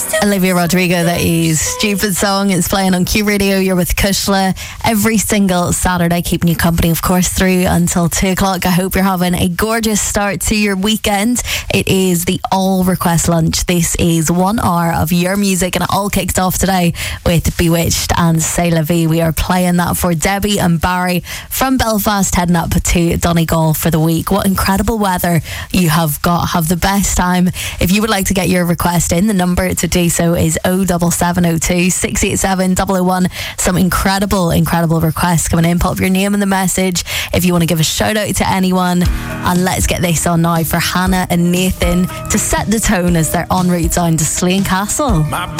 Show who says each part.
Speaker 1: Olivia Rodrigo, that is Stupid Song. It's playing on Q Radio. You're with Kushla every single Saturday, keeping you company, of course, through until 2 o'clock. I hope you're having a gorgeous start to your weekend. It is the All Request Lunch. This is 1 hour of your music, and it all kicks off today with Bewitched and C'est La Vie. We are playing that for Debbie and Barry from Belfast, heading up to Donegal for the week. What incredible weather you have got. Have the best time. If you would like to get your request in, the number to do so is 07702 687 001. Some incredible requests coming in. Put up your name in the message if you want to give a shout out to anyone. And let's get this on now for Hannah and Nathan to set the tone as they're en route down to Slane Castle.